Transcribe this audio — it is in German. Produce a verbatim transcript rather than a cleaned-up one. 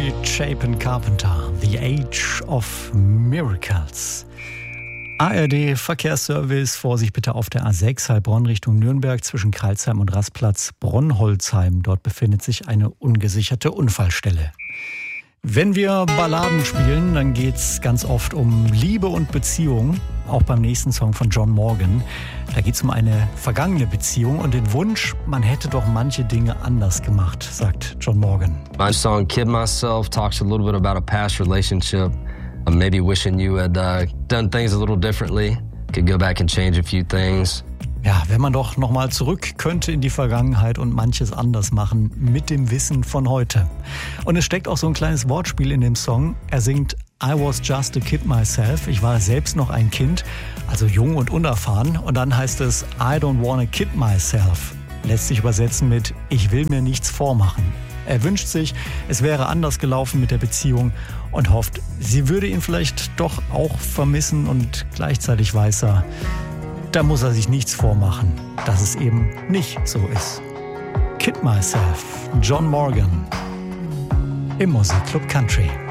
Mary Chapin Carpenter, The Age of Miracles. A R D Verkehrsservice, Vorsicht bitte auf der A sechs Heilbronn Richtung Nürnberg zwischen Karlsheim und Rastplatz Bronholzheim. Dort befindet sich eine ungesicherte Unfallstelle. Wenn wir Balladen spielen, dann geht's ganz oft um Liebe und Beziehung. Auch beim nächsten Song von John Morgan. Da geht's um eine vergangene Beziehung und den Wunsch, man hätte doch manche Dinge anders gemacht, sagt John Morgan. My song Kid Myself talks a little bit about a past relationship. Uh, maybe wishing you had uh, done things a little differently. Could go back and change a few things. Ja, wenn man doch nochmal zurück könnte in die Vergangenheit und manches anders machen mit dem Wissen von heute. Und es steckt auch so ein kleines Wortspiel in dem Song. Er singt I was just a kid myself. Ich war selbst noch ein Kind, also jung und unerfahren. Und dann heißt es I don't wanna kid myself. Lässt sich übersetzen mit Ich will mir nichts vormachen. Er wünscht sich, es wäre anders gelaufen mit der Beziehung und hofft, sie würde ihn vielleicht doch auch vermissen und gleichzeitig weiß er, da muss er sich nichts vormachen, dass es eben nicht so ist. Kid Myself, John Morgan im Musikclub Country.